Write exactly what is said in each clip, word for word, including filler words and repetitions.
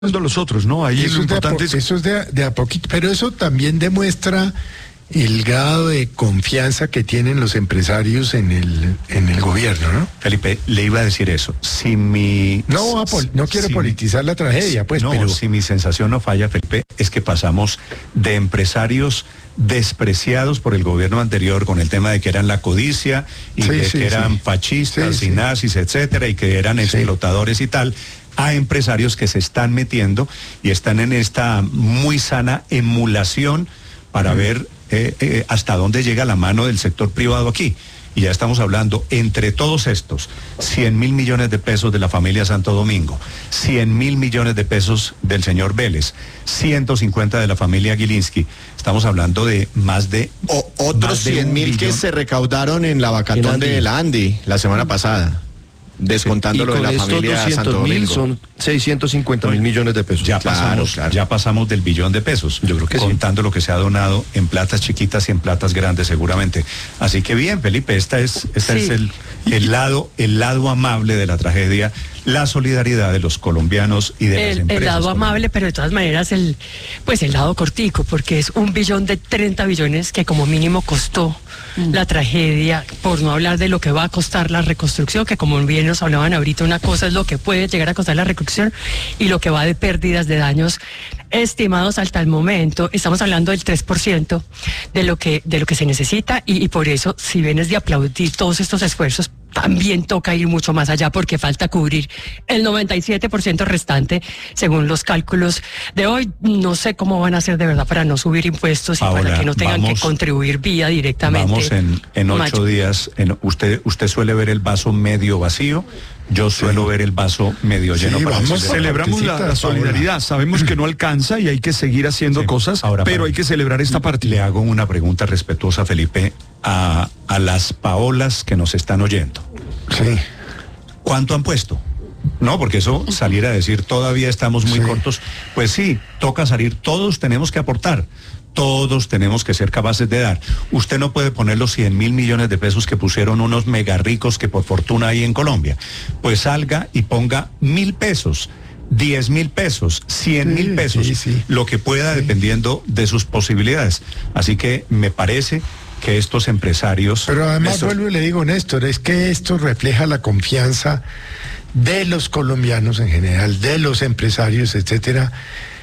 los otros, ¿no? Ahí eso lo es de importante a, es... Eso es de, de a poquito, pero eso también demuestra el grado de confianza que tienen los empresarios en el en el gobierno, ¿no? Felipe, le iba a decir eso. Si mi... No, no quiero si politizar mi, la tragedia, pues, no, pero... si mi sensación no falla, Felipe, es que pasamos de empresarios despreciados por el gobierno anterior con el tema de que eran la codicia y sí, de sí, que eran sí. fascistas sí, y sí. nazis, etcétera, y que eran explotadores sí. y tal, a empresarios que se están metiendo y están en esta muy sana emulación para mm. ver eh, eh, hasta dónde llega la mano del sector privado aquí. Y ya estamos hablando, entre todos estos, cien mil millones de pesos de la familia Santo Domingo, cien mil millones de pesos del señor Vélez, ciento cincuenta de la familia Gilinski. Estamos hablando de más de... O, otros cien mil que se recaudaron en la vacatón de la Andy la semana pasada. Descontando lo de la familia Santo Domingo. Son seiscientos cincuenta mil millones de pesos. Ya pasamos, claro, claro. ya pasamos del billón de pesos. Yo creo que contando sí. lo que se ha donado en platas chiquitas y en platas grandes seguramente. Así que bien, Felipe, esta es, esta sí. es el, el lado, el lado amable de la tragedia, la solidaridad de los colombianos y de el, las empresas. El lado amable, pero de todas maneras el, pues el lado cortico, porque es un billón de treinta billones que como mínimo costó mm. la tragedia, por no hablar de lo que va a costar la reconstrucción, que como bien nos hablaban ahorita, una cosa es lo que puede llegar a costar la reconstrucción y lo que va de pérdidas, de daños estimados hasta el momento. Estamos hablando del tres por ciento de lo que, de lo que se necesita y, y por eso, si bien es de aplaudir todos estos esfuerzos, también toca ir mucho más allá porque falta cubrir el noventa y siete por ciento restante según los cálculos de hoy. No sé cómo van a hacer de verdad para no subir impuestos y Ahora, para que no tengan vamos, que contribuir vía directamente. Vamos en, en ocho macho. días. En, usted, usted suele ver el vaso medio vacío. Yo suelo sí. ver el vaso medio lleno. Sí, para vamos, celebramos la, la solidaridad. Sabemos que no alcanza y hay que seguir haciendo sí. cosas, Ahora, pero hay que celebrar esta parte. Le hago una pregunta respetuosa, Felipe, a, a las Paolas que nos están oyendo. Sí. ¿Cuánto han puesto? No, porque eso, salir a decir todavía estamos muy sí. cortos, pues sí, toca salir, todos tenemos que aportar. Todos tenemos que ser capaces de dar. Usted no puede poner los cien mil millones de pesos que pusieron unos mega ricos que por fortuna hay en Colombia. Pues salga y ponga mil pesos, diez mil pesos, cien mil pesos, sí, sí. lo que pueda sí. dependiendo de sus posibilidades. Así que me parece que estos empresarios... Pero además Néstor, vuelvo y le digo, Néstor, es que esto refleja la confianza de los colombianos en general, de los empresarios, etcétera,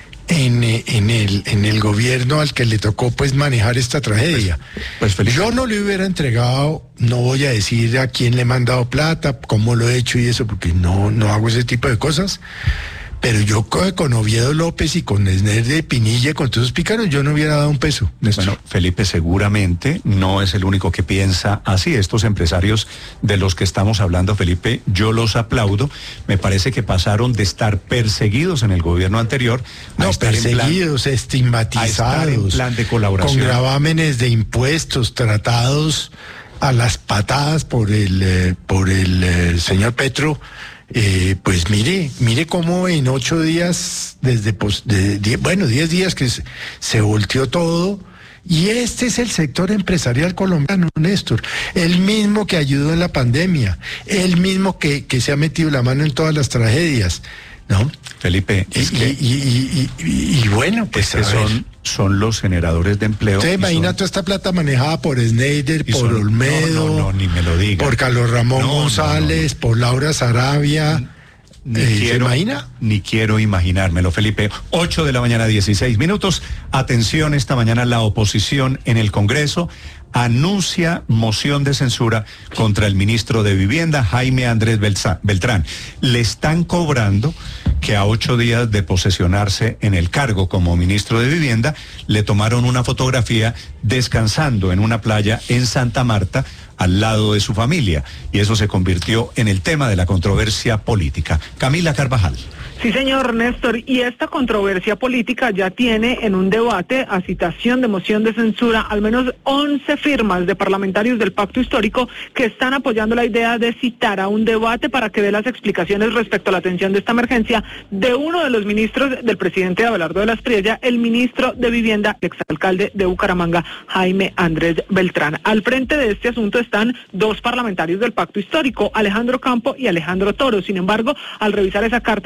En, en el en el gobierno al que le tocó pues manejar esta tragedia. Pues, pues yo no le hubiera entregado, no voy a decir a quién le he mandado plata, cómo lo he hecho y eso, porque no, no hago ese tipo de cosas. Pero yo con Oviedo López y con Esner de Pinilla, con todos esos pícaros, yo no hubiera dado un peso. Bueno, Felipe, seguramente no es el único que piensa así. Estos empresarios de los que estamos hablando, Felipe, yo los aplaudo. Me parece que pasaron de estar perseguidos en el gobierno anterior a no, estar perseguidos, en plan, estigmatizados, a estar en plan de colaboración, con gravámenes de impuestos, tratados a las patadas por el, eh, por el eh, señor Petro. Eh, pues mire, mire cómo en ocho días, desde pues, de, de, bueno, diez días que se, se volteó todo, y este es el sector empresarial colombiano, Néstor, el mismo que ayudó en la pandemia, el mismo que, que se ha metido la mano en todas las tragedias, ¿no? Felipe, es y, que, y, y, y, y, y bueno, pues es que son, son los generadores de empleo. Usted imagina son... toda esta plata manejada por Snyder, por son... Olmedo, no, no, no, ni me lo diga. por Carlos Ramón no, González, no, no, no. por Laura Sarabia. Ni eh, quiero, ¿Se imagina? Ni quiero imaginármelo, Felipe. ocho de la mañana, dieciséis minutos. Atención, esta mañana la oposición en el Congreso anuncia moción de censura contra el ministro de Vivienda, Jaime Andrés Beltrán. Le están cobrando que a ocho días de posesionarse en el cargo como ministro de Vivienda, le tomaron una fotografía descansando en una playa en Santa Marta, al lado de su familia, y eso se convirtió en el tema de la controversia política. Camila Carvajal. Sí, señor Néstor, y esta controversia política ya tiene en un debate a citación de moción de censura al menos once firmas de parlamentarios del Pacto Histórico que están apoyando la idea de citar a un debate para que dé las explicaciones respecto a la atención de esta emergencia de uno de los ministros del presidente Abelardo de la Espriella, el ministro de Vivienda, exalcalde de Bucaramanga, Jaime Andrés Beltrán. Al frente de este asunto están dos parlamentarios del Pacto Histórico, Alejandro Campo y Alejandro Toro. Sin embargo, al revisar esa carta, pues usted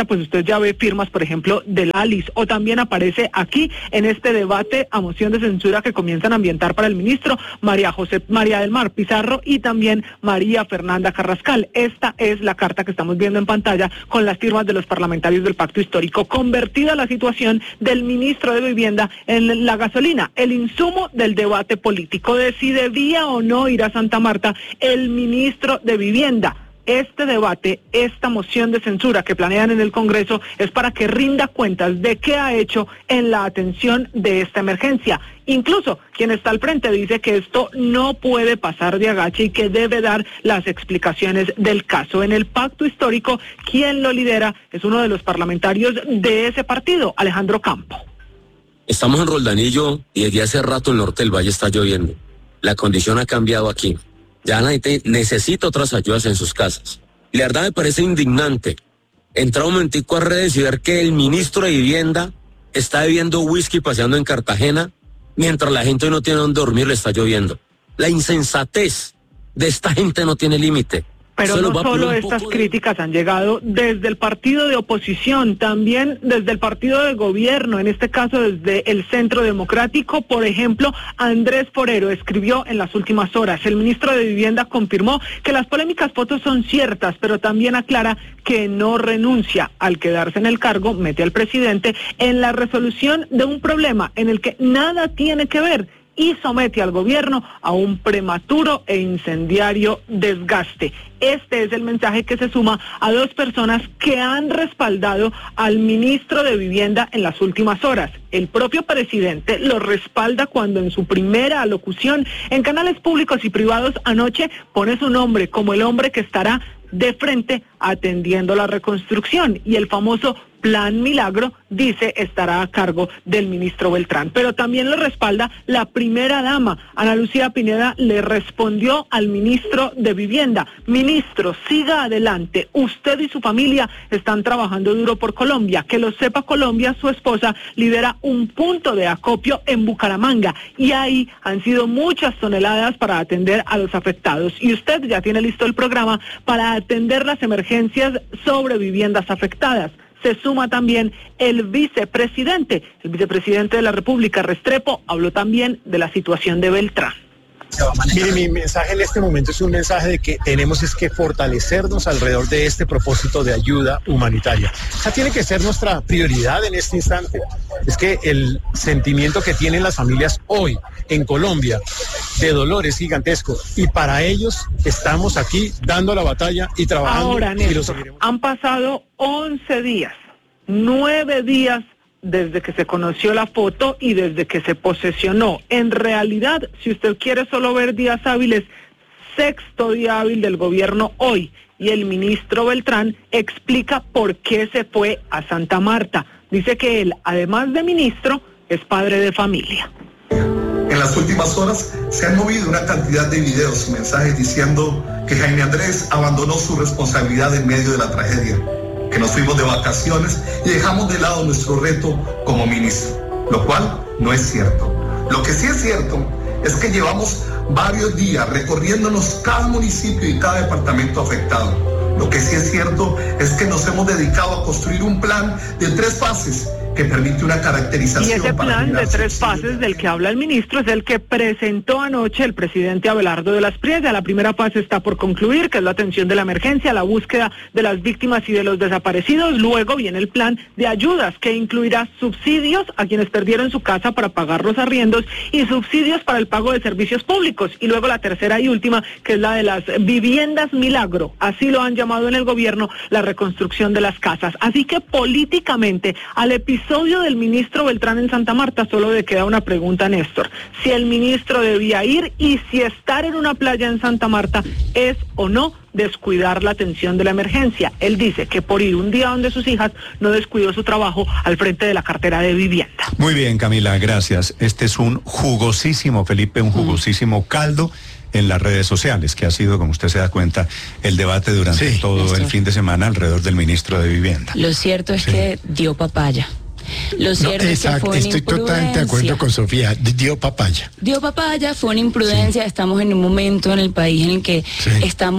usted ya ve firmas, por ejemplo, del Alice, o también aparece aquí en este debate a moción de censura que comienzan a ambientar para el ministro María José María del Mar Pizarro y también María Fernanda Carrascal. Esta es la carta que estamos viendo en pantalla con las firmas de los parlamentarios del Pacto Histórico. Convertida la situación del ministro de Vivienda en la gasolina, el insumo del debate político de si debía o no ir a Santa Marta el ministro de Vivienda. Este debate, esta moción de censura que planean en el Congreso es para que rinda cuentas de qué ha hecho en la atención de esta emergencia. Incluso quien está al frente dice que esto no puede pasar de agache y que debe dar las explicaciones del caso. En el Pacto Histórico, quien lo lidera es uno de los parlamentarios de ese partido, Alejandro Campo. Estamos en Roldanillo y desde hace rato el norte del valle está lloviendo. La condición ha cambiado aquí. Ya la gente necesita otras ayudas en sus casas. Y la verdad me parece indignante entrar un momentico a redes y ver que el ministro de Vivienda está bebiendo whisky paseando en Cartagena mientras la gente no tiene donde dormir, le está lloviendo. La insensatez de esta gente no tiene límite. Pero no solo estas críticas han llegado desde el partido de oposición, también desde el partido de gobierno, en este caso desde el Centro Democrático. Por ejemplo, Andrés Forero escribió en las últimas horas: el ministro de Vivienda confirmó que las polémicas fotos son ciertas, pero también aclara que no renuncia. Al quedarse en el cargo, mete al presidente en la resolución de un problema en el que nada tiene que ver y somete al gobierno a un prematuro e incendiario desgaste. Este es el mensaje que se suma a dos personas que han respaldado al ministro de Vivienda en las últimas horas. El propio presidente lo respalda cuando en su primera alocución en canales públicos y privados anoche pone su nombre como el hombre que estará de frente atendiendo la reconstrucción, y el famoso Plan Milagro, dice, estará a cargo del ministro Beltrán. Pero también lo respalda la primera dama. Ana Lucía Pineda le respondió al ministro de Vivienda: ministro, siga adelante, usted y su familia están trabajando duro por Colombia. Que lo sepa Colombia, su esposa lidera un punto de acopio en Bucaramanga y ahí han sido muchas toneladas para atender a los afectados. Y usted ya tiene listo el programa para atender las emergencias sobre viviendas afectadas. Se suma también el vicepresidente. El vicepresidente de la República, Restrepo, habló también de la situación de Beltrán. Mire, mi mensaje en este momento es un mensaje de que tenemos es que fortalecernos alrededor de este propósito de ayuda humanitaria. Esa tiene que ser nuestra prioridad en este instante. Es que el sentimiento que tienen las familias hoy en Colombia de dolor es gigantesco, y para ellos estamos aquí dando la batalla y trabajando. Ahora, Néstor, y han pasado once días, nueve días desde que se conoció la foto y desde que se posesionó. En realidad, si usted quiere solo ver días hábiles, sexto día hábil del gobierno hoy, y el ministro Beltrán explica por qué se fue a Santa Marta. Dice que él, además de ministro, es padre de familia. En las últimas horas se han movido una cantidad de videos y mensajes diciendo que Jaime Andrés abandonó su responsabilidad en medio de la tragedia, que nos fuimos de vacaciones y dejamos de lado nuestro reto como ministro, lo cual no es cierto. Lo que sí es cierto es que llevamos varios días recorriéndonos cada municipio y cada departamento afectado. Lo que sí es cierto es que nos hemos dedicado a construir un plan de tres fases que permite una caracterización. Y ese plan de tres fases del que habla el ministro es el que presentó anoche el presidente Abelardo de las Priesas. La primera fase está por concluir, que es la atención de la emergencia, la búsqueda de las víctimas y de los desaparecidos. Luego viene el plan de ayudas, que incluirá subsidios a quienes perdieron su casa para pagar los arriendos y subsidios para el pago de servicios públicos. Y luego la tercera y última, que es la de las viviendas milagro. Así lo han llamado en el gobierno, la reconstrucción de las casas. Así que políticamente, al episodio episodio del ministro Beltrán en Santa Marta solo le queda una pregunta, Néstor: si el ministro debía ir y si estar en una playa en Santa Marta es o no descuidar la atención de la emergencia. Él dice que por ir un día donde sus hijas no descuidó su trabajo al frente de la cartera de vivienda. Muy bien, Camila, gracias. Este es un jugosísimo, Felipe, un jugosísimo caldo en las redes sociales, que ha sido, como usted se da cuenta, el debate durante sí, todo Néstor. el fin de semana alrededor del ministro de Vivienda. Lo cierto es sí. que dio papaya. Lo cierto no, es que fue una estoy totalmente de acuerdo con Sofía, dio papaya. Dio papaya, fue una imprudencia, sí. estamos en un momento en el país en el que sí. estamos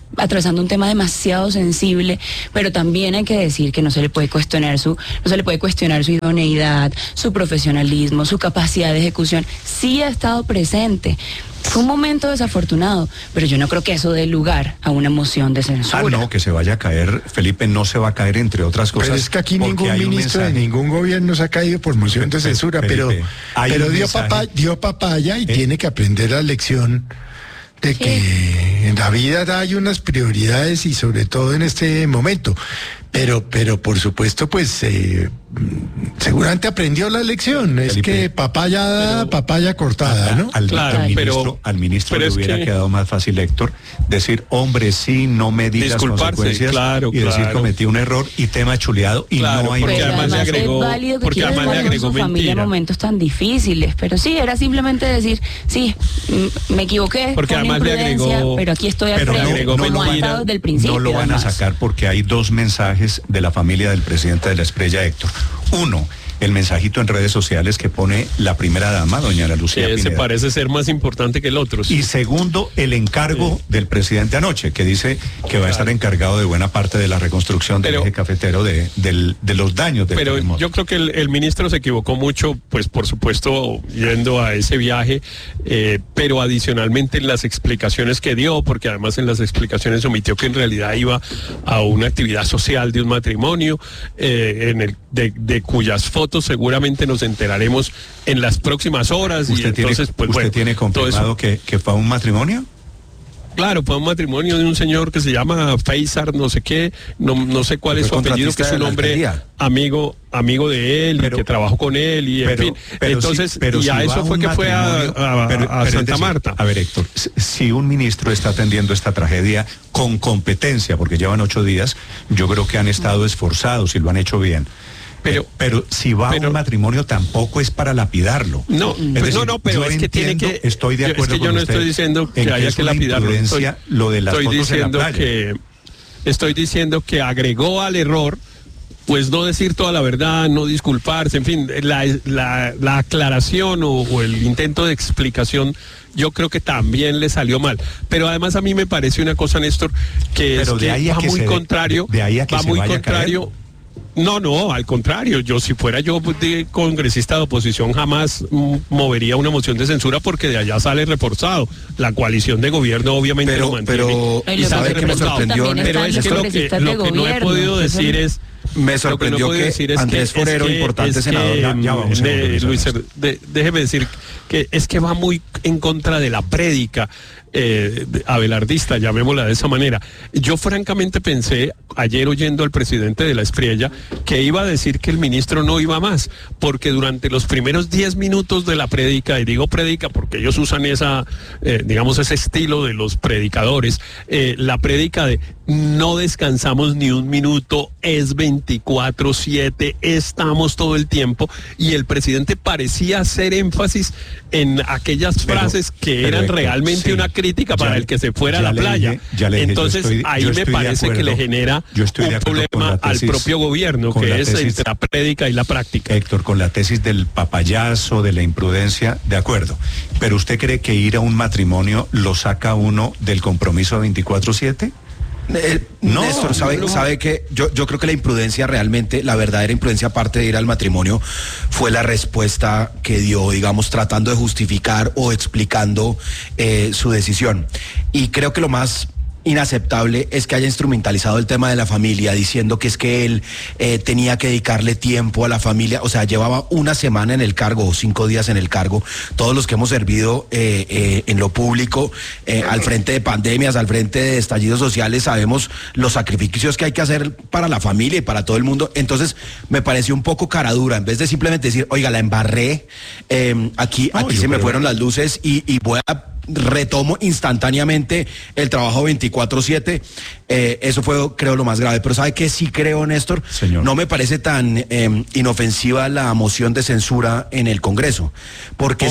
atravesando un tema demasiado sensible, pero también hay que decir que no se le puede cuestionar su, no se le puede cuestionar su idoneidad, su profesionalismo, su capacidad de ejecución. Sí ha estado presente. Fue un momento desafortunado, pero yo no creo que eso dé lugar a una moción de censura. Ah, no, que se vaya a caer, Felipe, no se va a caer, entre otras cosas. Pero es que aquí ningún ministro de ningún gobierno se ha caído por moción de censura, Felipe, pero, pero dio, papá, dio papaya y ¿Eh? tiene que aprender la lección de que sí. en la vida hay unas prioridades y sobre todo en este momento. Pero, pero por supuesto, pues eh, seguramente aprendió la lección. Felipe, es que papaya dada, papaya cortada, ¿no? Al, claro, al ministro, pero, al ministro le hubiera que... quedado más fácil, Héctor, decir, hombre, sí, no me digas consecuencias, claro, y decir, claro. cometí un error y tema chuleado y claro, no hay... Porque además le agregó, porque además le agregó su familia en momentos tan difíciles, pero sí, era simplemente decir, sí, me equivoqué, porque además le agregó, pero aquí estoy al frente, como ha estado desde el principio. No lo van además. a sacar porque hay dos mensajes de la familia del presidente de la Espriella, Héctor. Uno, el mensajito en redes sociales que pone la primera dama, doña Ana Lucía que Pineda. Ese parece ser más importante que el otro. Sí. Y segundo, el encargo sí. del presidente anoche, que dice que va a estar encargado de buena parte de la reconstrucción del pero, eje cafetero, de, del, de los daños del Pero terremoto. Yo creo que el, el ministro se equivocó mucho, pues por supuesto, yendo a ese viaje, eh, pero adicionalmente en las explicaciones que dio, porque además en las explicaciones omitió que en realidad iba a una actividad social de un matrimonio, eh, en el de, de cuyas fotos seguramente nos enteraremos en las próximas horas. ¿Usted y entonces, tiene, pues, ¿usted bueno, tiene confirmado que, que fue a un matrimonio? Claro, fue un matrimonio de un señor que se llama Faisar, no sé qué, no, no sé cuál es su apellido, que es un hombre amigo amigo de él, pero, que trabajó con él, y pero, en fin. Pero Entonces, si, pero y a si eso fue que fue a, a, pero, a Santa decir, Marta. A ver, Héctor, si un ministro está atendiendo esta tragedia con competencia, porque llevan ocho días, yo creo que han estado esforzados y lo han hecho bien. Pero, pero si va pero, a un matrimonio tampoco es para lapidarlo. No, es decir, no, no, pero es que tiene que. Estoy de acuerdo. Es que yo con no usted estoy diciendo que haya que, que lapidarlo. Estoy, lo de las estoy fotos diciendo en la playa. que estoy diciendo que agregó al error, pues no decir toda la verdad, no disculparse, en fin, la, la, la aclaración o, o el intento de explicación. Yo creo que también le salió mal. Pero además a mí me parece una cosa, Néstor, que pero es de que ahí a va que muy se contrario. De, de ahí a que va se muy vaya contrario. A caer. No, no, al contrario, yo si fuera yo de congresista de oposición jamás mm, movería una moción de censura porque de allá sale reforzado. La coalición de gobierno obviamente pero, lo mantiene. Pero, y sale que me sorprendió, pero es que lo que, lo que no he podido decir es... Me sorprendió que, que decir es Andrés que, Forero, es que, importante es senador, que, ya, ya vamos de, a Luis, de, déjeme decir que es que va muy en contra de la prédica eh, abelardista, llamémosla de esa manera. Yo francamente pensé, ayer oyendo al presidente de la Espriella, que iba a decir que el ministro no iba más, porque durante los primeros diez minutos de la prédica, y digo prédica porque ellos usan esa, eh, digamos, ese estilo de los predicadores, eh, la prédica de no descansamos ni un minuto, es veinticuatro siete, estamos todo el tiempo, y el presidente parecía hacer énfasis en aquellas pero, frases que eran Héctor, realmente sí, una crítica para ya, el que se fuera a la playa. Dije, dije, Entonces estoy, ahí me parece acuerdo, que le genera un problema tesis, al propio gobierno, que es tesis, entre la prédica y la práctica. Héctor, con la tesis del papayazo, de la imprudencia, de acuerdo. Pero ¿usted cree que ir a un matrimonio lo saca uno del compromiso de veinticuatro siete? Eh, no, Néstor, sabe, no. sabe que yo, yo creo que la imprudencia realmente, la verdadera imprudencia aparte de ir al matrimonio, fue la respuesta que dio, digamos, tratando de justificar o explicando eh, su decisión. Y creo que lo más inaceptable es que haya instrumentalizado el tema de la familia, diciendo que es que él eh, tenía que dedicarle tiempo a la familia. O sea, llevaba una semana en el cargo o cinco días en el cargo. Todos los que hemos servido eh, eh, en lo público, eh, al frente de pandemias, al frente de estallidos sociales, sabemos los sacrificios que hay que hacer para la familia y para todo el mundo. Entonces me pareció un poco caradura, en vez de simplemente decir, oiga, la embarré, eh, aquí, aquí no, se me fueron las luces y, y voy a retomo instantáneamente el trabajo veinticuatro siete, eh, eso fue, creo, lo más grave. Pero ¿sabe qué sí creo, Néstor? Señor. No me parece tan eh, inofensiva la moción de censura en el Congreso, porque ¿Por? es que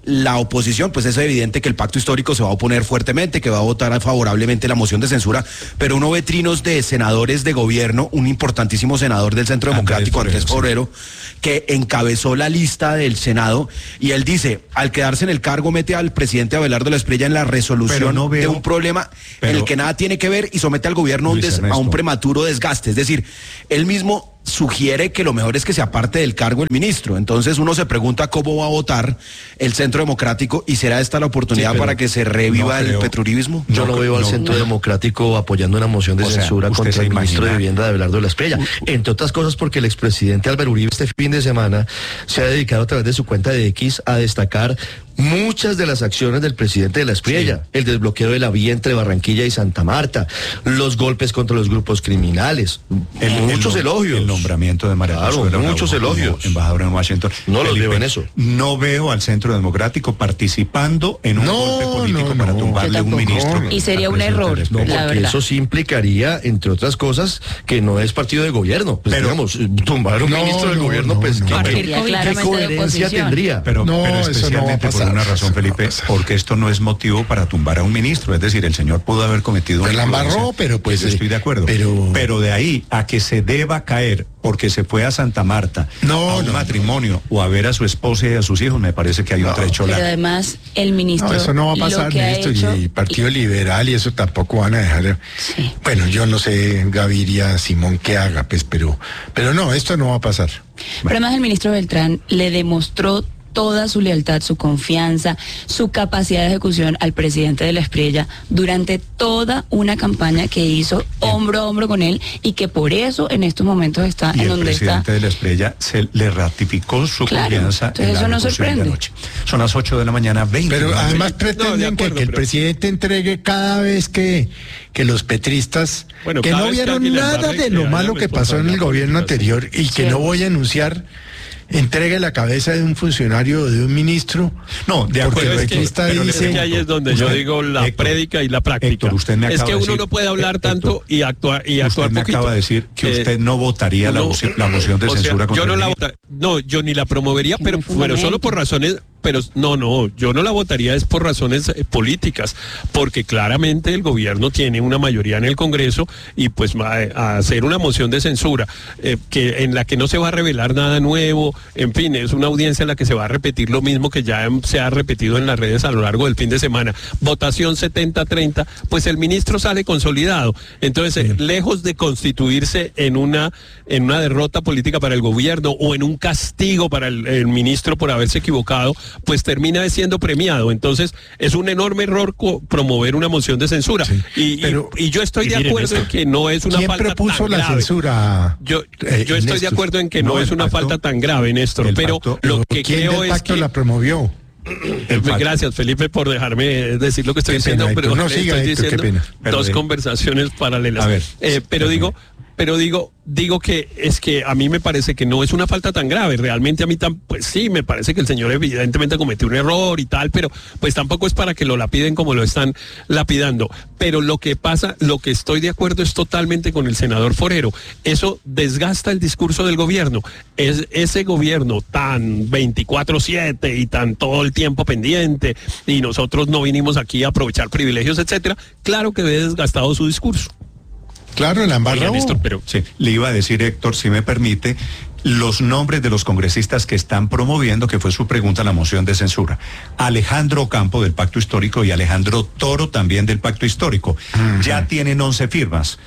la oposición, pues es evidente que el pacto histórico se va a oponer fuertemente, que va a votar favorablemente la moción de censura, pero uno ve trinos de senadores de gobierno, un importantísimo senador del Centro Democrático, Andrés Forero, que encabezó la lista del Senado, y él dice, al quedarse en el cargo mete al presidente Abelardo Lesprella en la resolución no veo, de un problema pero, en el que nada tiene que ver y somete al gobierno un des, a un prematuro desgaste. Es decir, él mismo sugiere que lo mejor es que se aparte del cargo el ministro. Entonces uno se pregunta cómo va a votar el Centro Democrático, y será esta la oportunidad sí, para que se reviva no el petruribismo. Yo no, no veo al no, Centro no. Democrático apoyando una moción de o censura sea, contra el ministro de Vivienda de Abelardo Lesprella, entre otras cosas porque el expresidente Álvaro Uribe este fin de semana se ha dedicado a través de su cuenta de X a destacar muchas de las acciones del presidente de la Espriella, sí. el desbloqueo de la vía entre Barranquilla y Santa Marta, los golpes contra los grupos criminales, el, muchos el, elogios. El nombramiento de María claro, muchos elogios. Embajadora en Washington. No los veo en eso. No veo al Centro Democrático participando en un no, golpe político no, para no, tumbarle un ministro. Y sería un error, no, la porque verdad. Eso sí implicaría, entre otras cosas, que no es partido de gobierno. Pues, pero, digamos, tumbar un no, ministro del no, gobierno, no, pues, no, ¿qué, no, ¿qué, ¿qué coherencia tendría? Pero, no, pero especialmente no por una razón, Felipe, porque esto no es motivo para tumbar a un ministro. Es decir, el señor pudo haber cometido una imprudencia. La embarró, pero pues... Yo estoy de acuerdo. Pero... pero de ahí a que se deba caer porque se fue a Santa Marta no, a un no, matrimonio no. o a ver a su esposa y a sus hijos, me parece que hay no, un trecho largo. Pero además, el ministro... No, eso no va a pasar, ministro, hecho, y Partido y... Liberal y eso tampoco van a dejar... Sí. Bueno, yo no sé, Gaviria, Simón, qué haga, pues, pero, pero no, esto no va a pasar. Pero bueno. Además el ministro Beltrán le demostró toda su lealtad, su confianza, su capacidad de ejecución al presidente de la Espriella durante toda una campaña que hizo hombro a hombro con él, y que por eso en estos momentos está y en donde está. El presidente de la Espriella se le ratificó su claro, confianza. Entonces en eso la no sorprende. Son las ocho de la mañana, veinte. Pero además pretenden no, acuerdo, que, que el pero... presidente entregue cada vez que, que los petristas, bueno, que no vieron nada de lo malo que pasó en el gobierno anterior y que sí. no voy a anunciar, entregue la cabeza de un funcionario o de un ministro. No, de acuerdo. Es que, pero dice, es que ahí es donde usted, yo digo la Héctor, prédica y la práctica. Héctor, usted me es que uno decir, no puede hablar Héctor, tanto y actuar y actuar usted me poquito. acaba de decir que eh, usted no votaría no, la, moción, la moción de o sea, censura contra yo no el la vota, no, yo ni la promovería, pero, pero solo por razones, pero no, no, yo no la votaría es por razones eh, políticas, porque claramente el gobierno tiene una mayoría en el Congreso y pues va a hacer una moción de censura eh, que en la que no se va a revelar nada nuevo, en fin, es una audiencia en la que se va a repetir lo mismo que ya se ha repetido en las redes a lo largo del fin de semana. Votación setenta treinta, pues el ministro sale consolidado. Entonces, sí. eh, lejos de constituirse en una, en una derrota política para el gobierno o en un castigo para el, el ministro por haberse equivocado, pues termina siendo premiado. Entonces, es un enorme error promover una moción de censura. Sí. Y, Pero, y, y yo estoy y de acuerdo en que no es una ¿quién falta propuso tan la grave. censura? Yo, eh, yo estoy de acuerdo en que no, no es una pacto, falta tan grave, Néstor, pero pacto, lo que ¿quién creo del pacto es que la promovió? Gracias, Felipe, por dejarme decir lo que estoy qué diciendo, pena, pero no estoy siga, diciendo Héctor, qué pena. dos pero, conversaciones paralelas. A ver, eh, pero digo, pero digo, digo que es que a mí me parece que no es una falta tan grave. Realmente a mí tan, pues sí, me parece que el señor evidentemente cometió un error y tal, pero pues tampoco es para que lo lapiden como lo están lapidando. Pero lo que pasa, lo que estoy de acuerdo es totalmente con el senador Forero. Eso desgasta el discurso del gobierno. Es ese gobierno tan veinticuatro siete y tan todo el tiempo pendiente, y nosotros no vinimos aquí a aprovechar privilegios, etcétera. Claro que ve desgastado su discurso. Claro, el embarrado. Néstor, pero sí, le iba a decir, Héctor, si me permite, los nombres de los congresistas que están promoviendo, que fue su pregunta, la moción de censura. Alejandro Campo del Pacto Histórico y Alejandro Toro también del Pacto Histórico. Uh-huh. Ya tienen once firmas.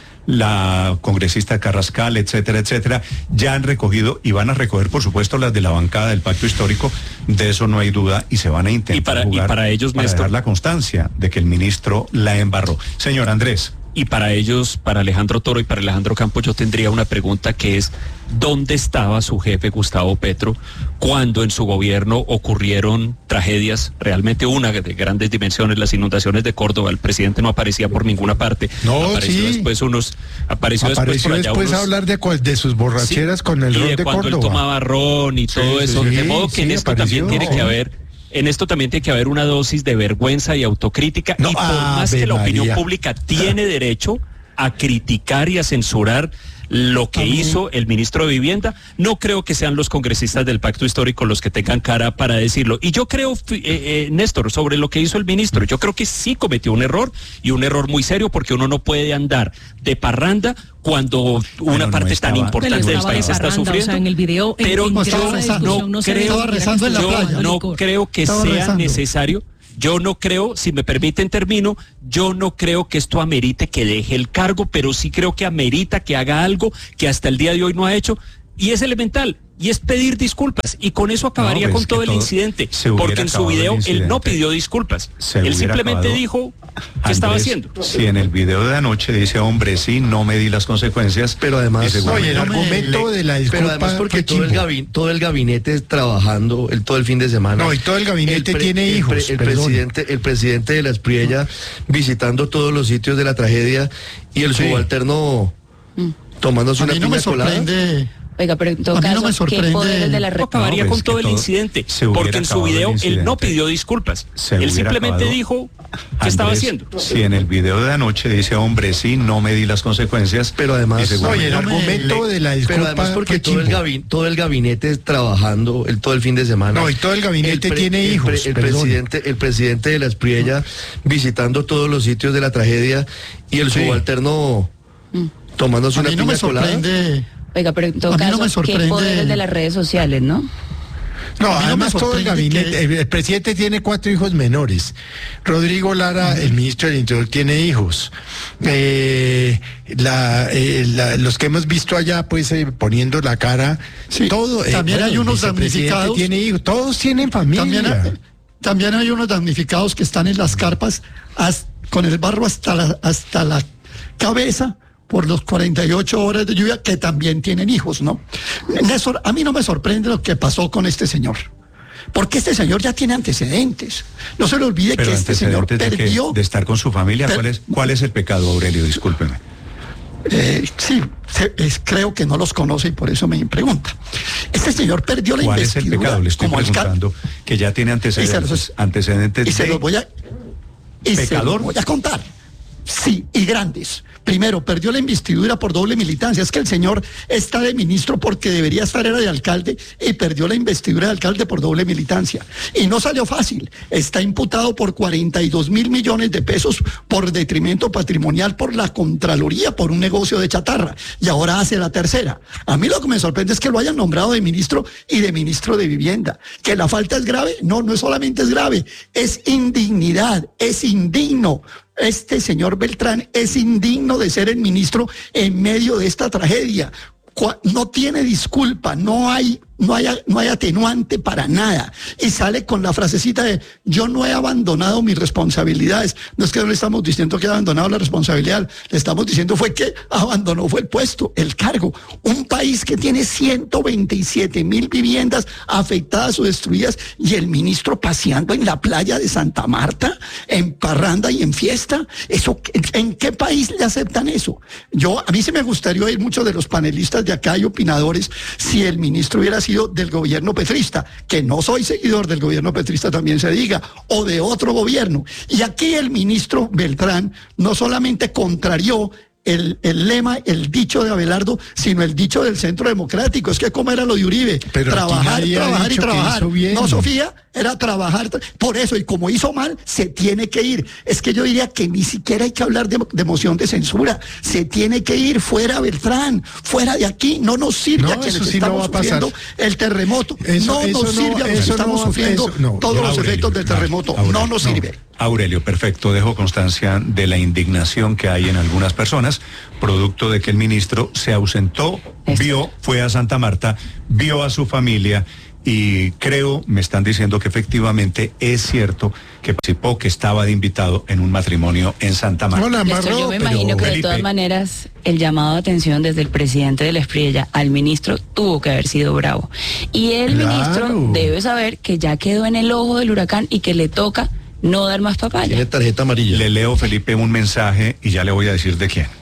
La congresista Carrascal, etcétera, etcétera, ya han recogido y van a recoger, por supuesto, las de la bancada del Pacto Histórico, de eso no hay duda, y se van a intentar y para, jugar y para ellos, para Néstor, dejar la constancia de que el ministro la embarró. Señor Andrés. Y para ellos, para Alejandro Toro y para Alejandro Campos, yo tendría una pregunta que es, ¿dónde estaba su jefe Gustavo Petro cuando en su gobierno ocurrieron tragedias, realmente una de grandes dimensiones, las inundaciones de Córdoba? El presidente no aparecía por ninguna parte. No, apareció sí. después unos, apareció, apareció después, por allá después unos, a hablar de, de sus borracheras sí, con el y ron de, de cuando Córdoba. Él tomaba ron y todo sí, eso, sí, de modo que sí, en esto apareció, también tiene sí. que haber... En esto también tiene que haber una dosis de vergüenza y autocrítica, no, y por más que la opinión María. pública tiene derecho a criticar y a censurar lo que Amén. hizo el ministro de Vivienda, no creo que sean los congresistas del Pacto Histórico los que tengan cara para decirlo. Y yo creo, eh, eh, Néstor, sobre lo que hizo el ministro, yo creo que sí cometió un error, y un error muy serio, porque uno no puede andar de parranda cuando una no, parte no estaba, tan importante del país está sufriendo. O sea, en el video, pero en, en yo no, no creo, yo no creo que estaba sea rezando. necesario. Yo no creo, si me permiten termino, yo no creo que esto amerite que deje el cargo, pero sí creo que amerita que haga algo que hasta el día de hoy no ha hecho, y es elemental, y es pedir disculpas, y con eso acabaría no, pues con todo el todo incidente, porque en su video él no pidió disculpas, él simplemente acabado. dijo qué Andrés, estaba haciendo. Si en el video de anoche dice, hombre, sí, no me di las consecuencias, pero además, oye, el no argumento me, de la disculpa, pero además porque todo el, gabin, todo el gabinete trabajando el, todo el fin de semana. No, y todo el gabinete el pre, tiene el hijos. Pre, el, presidente, el presidente de la Espriella visitando todos los sitios de la tragedia, y el sí. subalterno mm. tomándose una piña no colada. Oiga, pero en todo a mí caso, no me sorprende. ¿qué poderes de la red? Acabaría no, pues con todo el todo incidente, porque en su video él no pidió disculpas, él simplemente acabado. dijo qué Andrés, estaba haciendo. Si en el video de anoche dice, hombre, sí, no me di las consecuencias, pero además, oye, el no argumento me, de la disculpa, pero además porque todo el, gabin, todo el gabinete trabajando el, todo el fin de semana. No, y todo el gabinete el pre, tiene el hijos. Pre, el, presidente, el presidente de la Espriella visitando todos los sitios de la tragedia, y el sí. subalterno mm. tomándose a una mí no piña me sorprende. colada. Oiga, pero en todo caso, no ¿qué poderes de las redes sociales, no? No, además no todo el gabinete, que... el, el presidente tiene cuatro hijos menores. Rodrigo Lara, uh-huh. el ministro del Interior, tiene hijos. Eh, la, eh, la, los que hemos visto allá, pues, eh, poniendo la cara, sí, todo. También eh, hay bueno, unos damnificados. Tiene hijos, todos tienen familia. También hay, también hay unos damnificados que están en las carpas hasta, con el barro hasta la, hasta la cabeza, por los cuarenta y ocho horas de lluvia, que también tienen hijos, ¿no? Néstor, a mí no me sorprende lo que pasó con este señor, porque este señor ya tiene antecedentes. No se le olvide Pero que este señor perdió... De, de estar con su familia, per... ¿cuál es, cuál es el pecado, Aurelio? Discúlpeme. Eh, sí, se, es, creo que no los conoce y por eso me pregunta. Este señor perdió la ¿Cuál investidura. ¿Cuál es el pecado? Le estoy preguntando alcal... que ya tiene antecedentes, los, antecedentes y de... se los voy a, y ¿Pecador? Se los voy a contar. Sí, y grandes. Primero, perdió la investidura por doble militancia. Es que el señor está de ministro porque debería estar era de alcalde, y perdió la investidura de alcalde por doble militancia. Y no salió fácil. Está imputado por cuarenta y dos mil millones de pesos por detrimento patrimonial por la Contraloría, por un negocio de chatarra. Y ahora hace la tercera. A mí lo que me sorprende es que lo hayan nombrado de ministro y de ministro de Vivienda. ¿Que la falta es grave? No, no es solamente es grave. Es indignidad, es indigno. Este señor Beltrán es indigno de ser el ministro en medio de esta tragedia. No tiene disculpa, no hay, no hay, no hay atenuante para nada. Y sale con la frasecita de yo no he abandonado mis responsabilidades. No es que no le estamos diciendo que ha abandonado la responsabilidad, le estamos diciendo fue que abandonó fue el puesto, el cargo. Un país que tiene ciento veintisiete mil viviendas afectadas o destruidas, y el ministro paseando en la playa de Santa Marta, en parranda y en fiesta. Eso, ¿en qué país le aceptan eso? Yo, a mí sí me gustaría oír muchos de los panelistas de acá y opinadores si el ministro hubiera sido del gobierno petrista, que no soy seguidor del gobierno petrista, también se diga, o de otro gobierno. Y aquí el ministro Beltrán no solamente contrarió El, el lema, el dicho de Abelardo, sino el dicho del Centro Democrático. Es que como era lo de Uribe, pero trabajar, trabajar y trabajar. No, Sofía, era trabajar. Tra por eso, y como hizo mal, se tiene que ir. Es que yo diría que ni siquiera hay que hablar de, de moción de censura. Se tiene que ir fuera Beltrán, fuera de aquí. No nos sirve no, a quienes sí estamos no sufriendo el terremoto. Eso, no eso nos sirve no, a quienes estamos no, sufriendo eso, no, todos los Aurelio, efectos del terremoto. Aurelio, no nos sirve. Aurelio, perfecto. Dejo constancia de la indignación que hay en algunas personas, producto de que el ministro se ausentó, Esto. vio, fue a Santa Marta, vio a su familia, y creo, me están diciendo que efectivamente es cierto que participó, que estaba de invitado en un matrimonio en Santa Marta. No, Néstor, yo me imagino que Felipe, de todas maneras el llamado de atención desde el presidente de la Espriella al ministro tuvo que haber sido bravo. Y el claro. ministro debe saber que ya quedó en el ojo del huracán y que le toca no dar más papaya. Tiene tarjeta amarilla. Le leo, Felipe, un mensaje y ya le voy a decir de quién.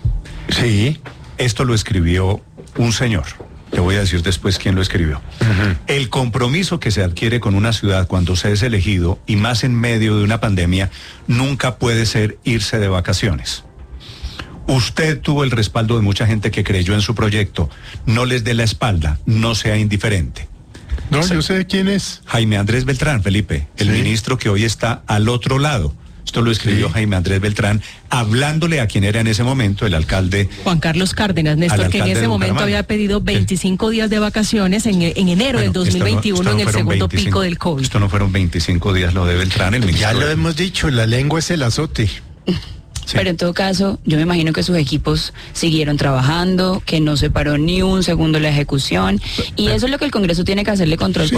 Sí. Esto lo escribió un señor. Te voy a decir después quién lo escribió. Uh-huh. El compromiso que se adquiere con una ciudad cuando se es elegido, y más en medio de una pandemia, nunca puede ser irse de vacaciones. Usted tuvo el respaldo de mucha gente que creyó en su proyecto. No les dé la espalda, no sea indiferente. No, yo sé quién es. Jaime Andrés Beltrán, Felipe, el sí. ministro que hoy está al otro lado. Esto lo escribió sí. Jaime Andrés Beltrán, hablándole a quien era en ese momento el alcalde Juan Carlos Cárdenas, Néstor, que en ese momento había pedido veinticinco días de vacaciones en, en enero bueno, del dos mil veintiuno, no, no en el segundo veinticinco, pico del COVID. Esto no fueron veinticinco días lo de Beltrán, el ministro. Ya lo hemos dicho, la lengua es el azote. Sí. Pero en todo caso, yo me imagino que sus equipos siguieron trabajando, que no se paró ni un segundo la ejecución, y pero, eso es lo que el Congreso tiene que hacerle control. Sí.